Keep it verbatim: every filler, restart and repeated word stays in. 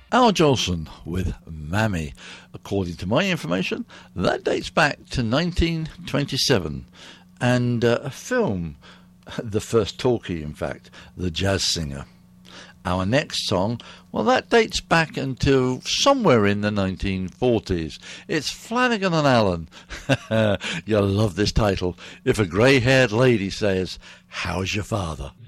Al Jolson with Mammy. According to my information, that dates back to nineteen twenty-seven. And uh, a film, the first talkie, in fact, The Jazz Singer. Our next song, well, that dates back into somewhere in the nineteen forties. It's Flanagan and Allen. You'll love this title. If a grey-haired lady says, "How's your father?"